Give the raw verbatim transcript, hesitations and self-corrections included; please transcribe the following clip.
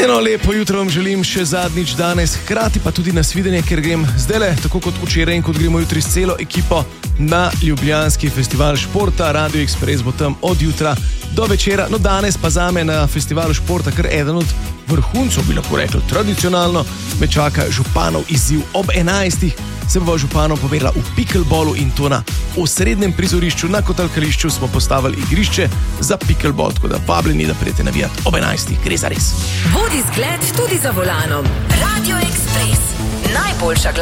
Eno lepo jutro vam želim še zadnjič danes, hkrati pa tudi nasvidenje, ker grem zdajle, tako kot včeraj in kot gremo jutri s celo ekipo na Ljubljanski festival športa. Radio Express bo tam od jutra do večera, no danes pa zame na festivalu športa kar eden od vrhuncov, bi lahko rekli, tradicionalno me čaka županov izziv. Ob enajstih se bo županom povedala v picklballu in to na osrednjem prizorišču na kotalkališču smo postavili igrišče za picklball, tako da vabljeni, da pridete navijati ob enajstih, gre za res. Bodi zgled tudi za volanom. Radio Express, najboljša glasba.